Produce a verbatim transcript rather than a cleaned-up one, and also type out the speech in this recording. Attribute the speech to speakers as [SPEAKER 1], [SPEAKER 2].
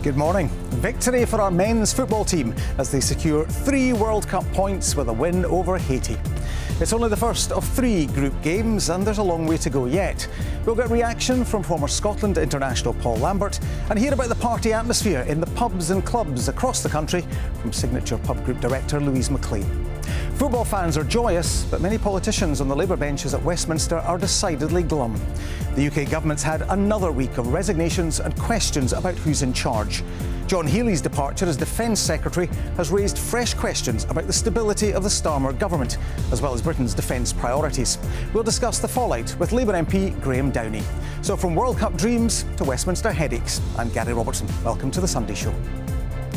[SPEAKER 1] Good morning. Victory for our men's football team as they secure three World Cup points with a win over Haiti. It's only the first of three group games and there's a long way to go yet. We'll get reaction from former Scotland international Paul Lambert and hear about the party atmosphere in the pubs and clubs across the country from Signature Pub Group Director Louise McLean. Football fans are joyous, but many politicians on the Labour benches at Westminster are decidedly glum. The U K government's had another week of resignations and questions about who's in charge. John Healey's departure as Defence Secretary has raised fresh questions about the stability of the Starmer government, as well as Britain's defence priorities. We'll discuss the fallout with Labour M P Graham Downey. So from World Cup dreams to Westminster headaches, I'm Gary Robertson. Welcome to The Sunday Show.